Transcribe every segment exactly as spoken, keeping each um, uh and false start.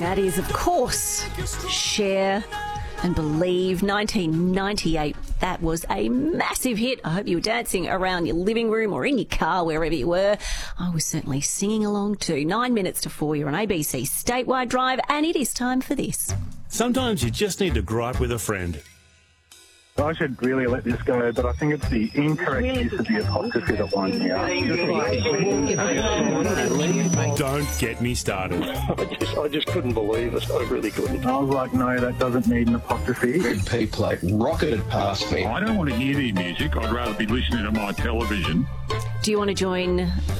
That is, of course, Share and Believe, nineteen ninety-eight. That was a massive hit. I hope you were dancing around your living room or in your car, wherever you were. I was certainly singing along too. Nine minutes to four, you're on A B C Statewide Drive, and it is time for this. Sometimes you just need to gripe with a friend. I should really let this go, but I think it's the incorrect use of the apostrophe that winds me up. Don't get me started. I just, I just couldn't believe it. I really couldn't. I was like, no, that doesn't need an apostrophe. People like rocketed past me. I don't want to hear the music. I'd rather be listening to my television. Do you want to join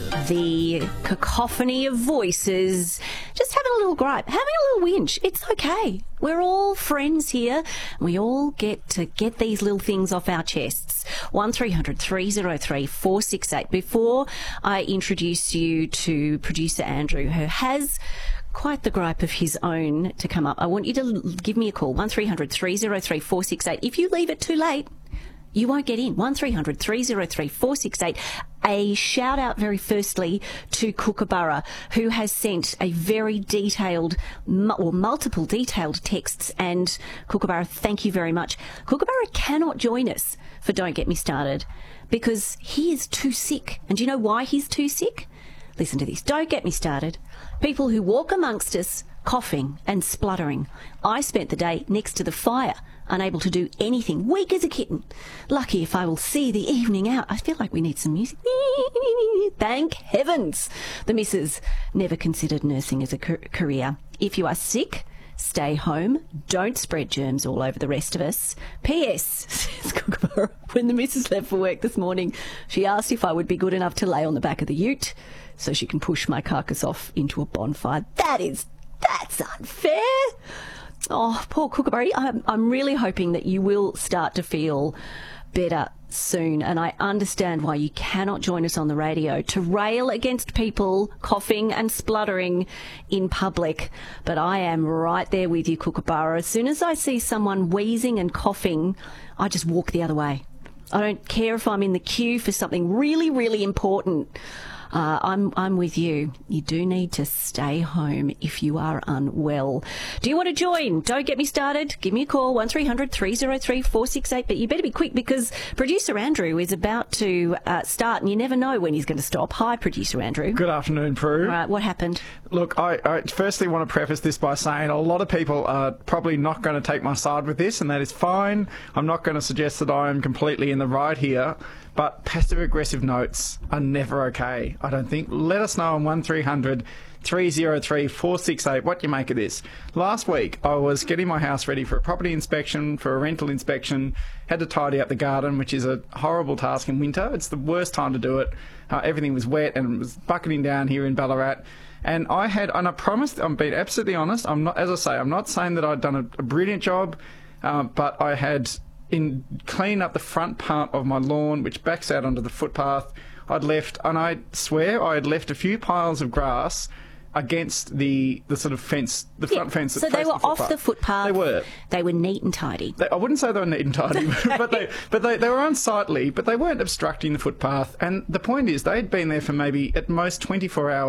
the cacophony of voices? Just having a little gripe, having a little whinge. It's okay. We're all friends here. We all get to get these little things off our chests. one three hundred three oh three four six eight. Before I introduce you to producer Andrew, who has quite the gripe of his own to come up, I want you to give me a call, one three hundred three oh three four six eight. If you leave it too late, you won't get in. one three hundred three oh three four six eight. A shout out very firstly to Kookaburra, who has sent a very detailed, or multiple detailed texts. And Kookaburra, thank you very much. Kookaburra cannot join us for Don't Get Me Started because he is too sick. And do you know why he's too sick? Listen to this. Don't get me started. People who walk amongst us coughing and spluttering. I spent the day next to the fire, unable to do anything, weak as a kitten. Lucky if I will see the evening out. I feel like we need some music. Thank heavens the missus never considered nursing as a career. If you are sick, stay home. Don't spread germs all over the rest of us. P S says Kookaburra, when the missus left for work this morning, she asked if I would be good enough to lay on the back of the ute so she can push my carcass off into a bonfire. That is, that's unfair. Oh, poor Kookaburra. I'm, I'm really hoping that you will start to feel better soon, and I understand why you cannot join us on the radio to rail against people coughing and spluttering in public. But I am right there with you, Kookaburra. As soon as I see someone wheezing and coughing, I just walk the other way. I don't care if I'm in the queue for something really, really important. Uh, I'm I'm with you. You do need to stay home if you are unwell. Do you want to join? Don't get me started. Give me a call, one three hundred three oh three four six eight. But you better be quick because producer Andrew is about to uh, start and you never know when he's going to stop. Hi, producer Andrew. Good afternoon, Prue. All right, what happened? Look, I, I firstly want to preface this by saying a lot of people are probably not going to take my side with this, and that is fine. I'm not going to suggest that I am completely in the right here. But passive-aggressive notes are never okay, I don't think. Let us know on one three hundred three oh three four six eight what you make of this. Last week, I was getting my house ready for a property inspection, for a rental inspection, had to tidy up the garden, which is a horrible task in winter. It's the worst time to do it. Uh, everything was wet and it was bucketing down here in Ballarat. And I had, and I promised, I'm being absolutely honest, I'm not, as I say, I'm not saying that I'd done a, a brilliant job, uh, but I had... in cleaning up the front part of my lawn, which backs out onto the footpath, I'd left, and I swear I had left a few piles of grass against the the sort of fence, the front yeah, fence. That so they were the off the footpath. They were. They were neat and tidy. They, I wouldn't say they were neat and tidy, but they but they, they were unsightly, but they weren't obstructing the footpath. And the point is, they'd been there for maybe at most twenty-four hours.